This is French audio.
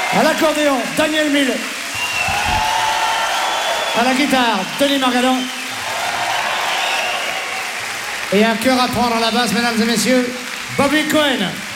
À l'accordéon, Daniel Mille. À la guitare, Denis Margadon. Et un cœur à prendre à la basse, mesdames et messieurs, Bobby Cohen.